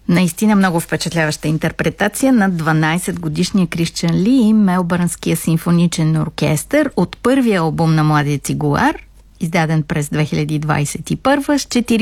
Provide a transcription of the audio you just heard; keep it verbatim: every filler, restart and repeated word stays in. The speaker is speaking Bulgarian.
Наистина много впечатляваща интерпретация на дванайсетгодишния Кристиан Ли и Мелбърнския симфоничен оркестър от първия албум на младия цигулар, издаден през две хиляди двайсет и първа с четири